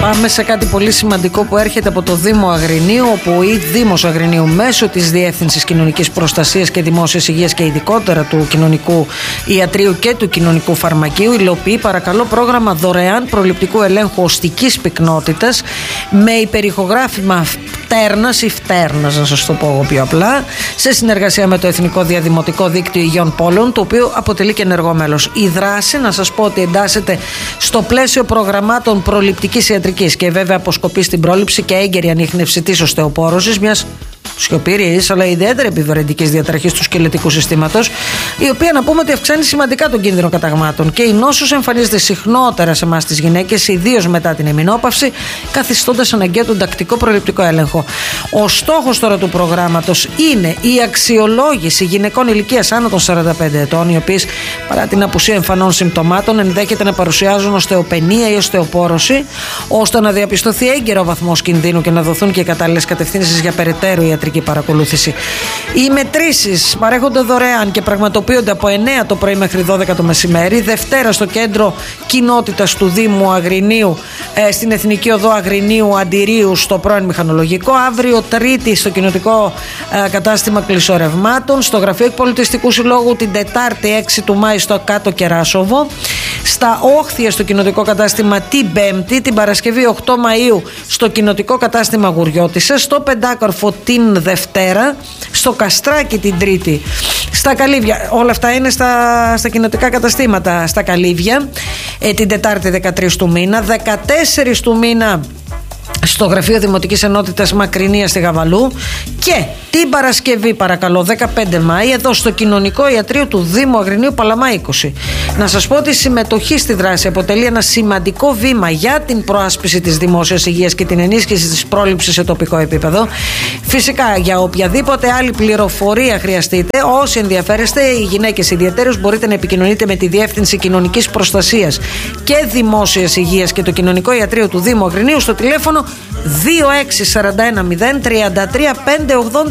Πάμε σε κάτι πολύ σημαντικό που έρχεται από το Δήμο Αγρινίου, όπου ο Δήμος Αγρινίου μέσω της Διεύθυνσης Κοινωνικής Προστασίας και Δημόσιας Υγείας και ειδικότερα του Κοινωνικού Ιατρείου και του Κοινωνικού Φαρμακείου υλοποιεί, παρακαλώ, πρόγραμμα δωρεάν προληπτικού ελέγχου οστικής πυκνότητας με υπερηχογράφημα φτέρνας ή φτέρνας, να σας το πω εγώ πιο απλά, σε συνεργασία με το Εθνικό Διαδημοτικό Δίκτυο Υγειών Πόλεων, το οποίο αποτελεί και ενεργό μέλος. Η δράση, να σας πω ότι εντάσσεται στο πλαίσιο προγραμμάτων προληπτικής ιατρικής και βέβαια αποσκοπεί στην πρόληψη και έγκαιρη ανίχνευση της οστεοπόρωσης, μιας σιωπηρής αλλά ιδιαίτερα επιβαρυντικής διαταραχής του σκελετικού συστήματος, η οποία να πούμε ότι αυξάνει σημαντικά τον κίνδυνο καταγμάτων, και η νόσος εμφανίζεται συχνότερα σε εμάς τις γυναίκες, ιδίως μετά την εμεινόπαυση, καθιστώντας αναγκαίο τον τακτικό προληπτικό έλεγχο. Ο στόχος τώρα του προγράμματος είναι η αξιολόγηση γυναικών ηλικίας άνω των 45 ετών, οι οποίες παρά την απουσία εμφανών συμπτωμάτων ενδέχεται να παρουσιάζουν οστεοπενία ή οστεοπόρωση, ώστε να διαπιστωθεί έγκαιρο ο βαθμός κινδύνου και να δοθούν και οι κατάλληλες κατευθύνσεις για περαιτέρω ιατρική παρακολούθηση. Οι μετρήσεις παρέχονται δωρεάν και πραγματοποιούνται από 9 το πρωί μέχρι 12 το μεσημέρι. Δευτέρα στο κέντρο κοινότητας του Δήμου Αγρινίου, στην Εθνική Οδό Αγρινίου Αντιρίου, στο πρώην Μηχανολογικό. Αύριο Τρίτη στο κοινοτικό κατάστημα κλεισορευμάτων. Στο Γραφείο Εκπολιτιστικού Συλλόγου την Τετάρτη 6 του Μάη στο Κάτω Κεράσοβο. Στα Όχθια στο κοινοτικό κατάστημα την Πέμπτη. Την Παρασκευή 8 Μαΐου στο κοινοτικό κατάστημα Γουριώτισσας. Στο Πεντάκορφο την Δευτέρα. Στο Καστράκι την Τρίτη. Στα Καλύβια, όλα αυτά είναι στα κοινοτικά καταστήματα. Στα Καλύβια την Τετάρτη 13 του μήνα. 14 του μήνα στο Γραφείο Δημοτικής Ενότητας Μακρινία στη Γαβαλού, και την Παρασκευή, παρακαλώ, 15 Μάη, εδώ στο Κοινωνικό Ιατρείο του Δήμου Αγρινίου, Παλαμά 20. Να σας πω ότι η συμμετοχή στη δράση αποτελεί ένα σημαντικό βήμα για την προάσπιση της δημόσιας υγείας και την ενίσχυση της πρόληψης σε τοπικό επίπεδο. Φυσικά, για οποιαδήποτε άλλη πληροφορία χρειαστείτε, όσοι ενδιαφέρεστε, οι γυναίκες ιδιαίτερως, μπορείτε να επικοινωνείτε με τη Διεύθυνση Κοινωνικής Προστασίας και Δημόσιας Υγείας και το Κοινωνικό Ιατρείο του Δήμου Αγρινίου στο τηλέφωνο 2641 033 580.